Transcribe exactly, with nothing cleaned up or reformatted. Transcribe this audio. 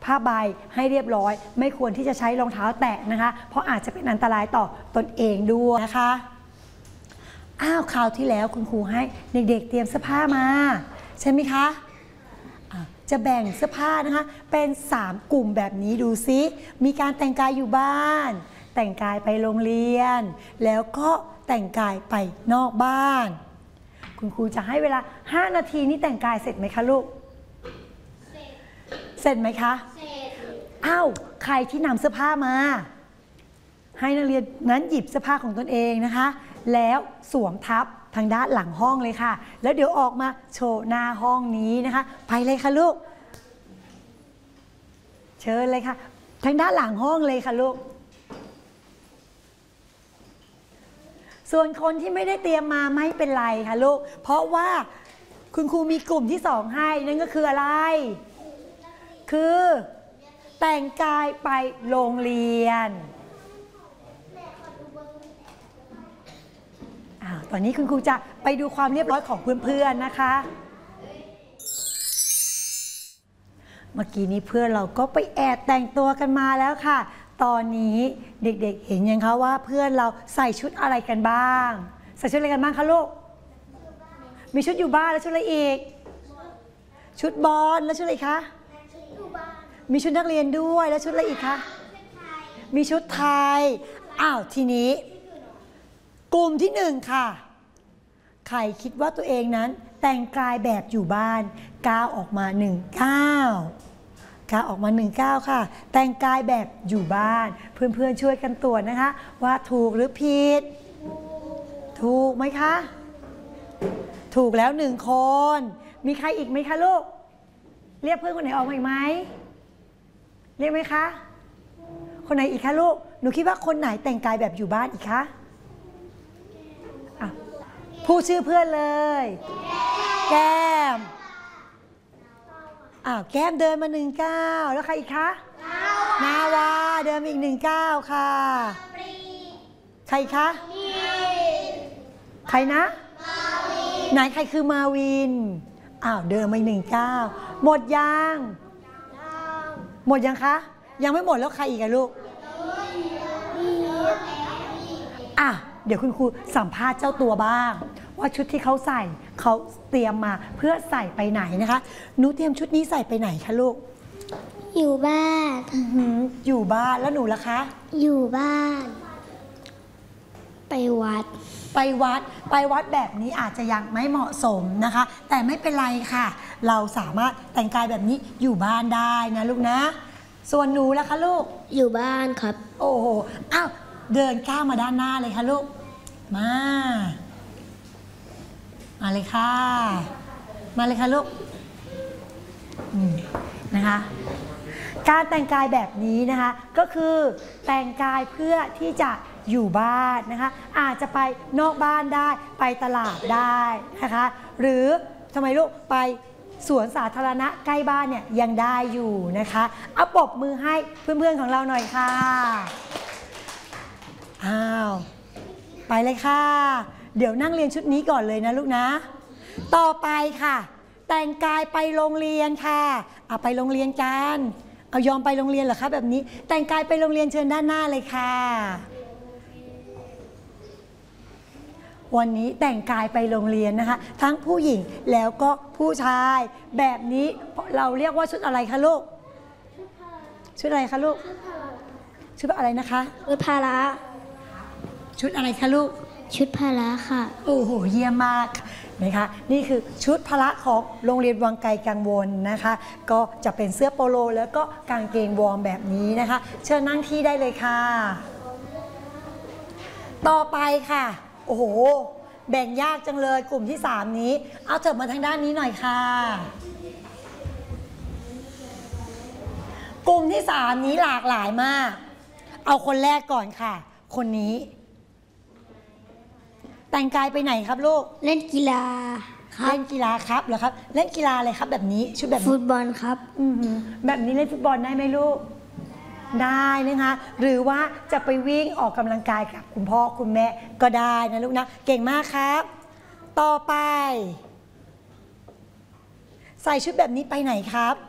ผ้าใบให้เรียบร้อยไม่ควรที่จะใช้รองเท้าแตะนะคะเพราะอาจจะเป็นอันตรายต่อตนเองด้วยนะคะอ้าวคราวที่แล้วคุณครูให้เด็กๆเตรียมเสื้อผ้ามาใช่ไหมคะจะแบ่งเสื้อผ้านะคะเป็นสามกลุ่มแบบนี้ดูซิมีการแต่งกายอยู่บ้านแต่งกายไปโรงเรียนแล้วก็แต่งกายไปนอกบ้านคุณครูจะให้เวลาห้านาทีนี้แต่งกายเสร็จไหมคะลูกเสร็จเสร็จไหมคะเสร็จอ้าวใครที่นำเสื้อผ้ามาให้นักเรียนนั้นหยิบเสื้อผ้าของตนเองนะคะแล้วสวมทับทางด้านหลังห้องเลยค่ะแล้วเดี๋ยวออกมาโชว์หน้าห้องนี้นะคะไปเลยค่ะลูกเชิญเลยค่ะทางด้านหลังห้องเลยค่ะลูกส่วนคนที่ไม่ได้เตรียมมาไม่เป็นไรค่ะลูกเพราะว่าคุณครูมีกลุ่มที่สองให้นั่นก็คืออะไรคือแต่งกายไปโรงเรียนอ้าวตอนนี้คุณครูจะไปดูความเรียบร้อยของเพื่อนๆนะคะเมื่อกี้นี้เพื่อนเราก็ไปแอบแต่งตัวกันมาแล้วค่ะตอนนี้เด็กๆเห็นยังคะว่าเพื่อนเราใส่ชุดอะไรกันบ้างใส่ชุดอะไรกันบ้างคะลูกมีชุดอยู่บ้านแล้วชุดอะไรอีกชุดบอลแล้วชุดอะไรคะมีชุดนักเรียนด้วยแล้วชุดอะไรอีกคะมีชุดไทยอ้าวทีนี้กลุ่มที่หนึ่งค่ะใครคิดว่าตัวเองนั้นแต่งกายแบบอยู่บ้านก้าวออกมาหนึ่งก้าวก้าวออกมาหนึ่งก้าวค่ะแต่งกายแบบอยู่บ้านเพื่อนๆช่วยกันตรวจนะคะว่าถูกหรือผิดถูกไหมคะถูกแล้วหนึ่งคนมีใครอีกไหมคะลูกเรียกเพื่อนคนไหนออกมาอีกไหมเรียกไหมคะคนไหนอีกคะลูกหนูคิดว่าคนไหนแต่งกายแบบอยู่บ้านอีกคะพูดชื่อเพื่อนเลยแก้มอ้าวแก้มเดินมาหนึ่งก้าวแล้วใครอีกคะนาวาเดินมาอีกหนึ่งก้าวค่ะใครคะใครนะไหนใครคือมาวินอ้าวเดินมาอีกหนึ่งก้าวหมดยังหมดยังคะยังไม่หมดแล้วใครอีกอะลูกอ่ะเดี๋ยวคุณครูสัมภาษณ์เจ้าตัวบ้างว่าชุดที่เขาใส่เขาเตรียมมาเพื่อใส่ไปไหนนะคะหนูเตรียมชุดนี้ใส่ไปไหนคะลูกอยู่บ้านอยู่บ้านแล้วหนูล่ะคะอยู่บ้านไปวัดไปวัดไปวัดแบบนี้อาจจะยังไม่เหมาะสมนะคะแต่ไม่เป็นไรค่ะเราสามารถแต่งกายแบบนี้อยู่บ้านได้นะลูกนะส่วนหนูล่ะคะลูกอยู่บ้านครับโอ้โหอ้าวเดินก้าวมาด้านหน้าเลยค่ะลูกมามาเลยค่ะมาเลยค่ะลูกนะคะการแต่งกายแบบนี้นะคะก็คือแต่งกายเพื่อที่จะอยู่บ้านนะคะอาจจะไปนอกบ้านได้ไปตลาดได้นะคะหรือทำไมลูกไปสวนสาธารณะใกล้บ้านเนี่ยยังได้อยู่นะคะเอาปรบมือให้เพื่อนๆของเราหน่อยค่ะอ้าวไปเลยค่ะเดี๋ยวนั่งเรียนชุดนี้ก่อนเลยนะลูกนะต่อไปค่ะแต่งกายไปโรงเรียนค่ะเอาไปโรงเรียนกันเอายอมไปโรงเรียนเหรอคะแบบนี้แต่งกายไปโรงเรียนเชิญด้านหน้าเลยค่ะวันนี้แต่งกายไปโรงเรียนนะคะทั้งผู้หญิงแล้วก็ผู้ชายแบบนี้เราเรียกว่าชุดอะไรคะลูกชุดอะไรคะลูกชุดอะไรนะคะชุดพละชุดอะไรคะลูกชุดพละค่ะโอ้โหเยี่ยมมากนะคะนี่คือชุดพละของโรงเรียนวังไกลกังวลนะคะก็จะเป็นเสื้อโปโลแล้วก็กางเกงวอร์มแบบนี้นะคะเชิญนั่งที่ได้เลยค่ะต่อไปค่ะโอ้โหแบ่งยากจังเลยกลุ่มที่สามนี้เอาเถิบมาทางด้านนี้หน่อยค่ะกลุ่มที่สามนี้หลากหลายมากเอาคนแรกก่อนค่ะคนนี้แต่งกายไปไหนครับลูกเล่นกีฬาครับเล่นกีฬาครับเหรอครับเล่นกีฬาอะไรครับแบบนี้ชุดแบบฟุตบอลครับอือแบบนี้เล่นฟุตบอลได้ไหมลูกได้นะคะหรือว่าจะไปวิ่งออกกำลังกายกับคุณพ่อคุณแม่ก็ได้นะลูกนะเก่งมากครับต่อไปใส่ชุดแบบนี้ไปไหนครับ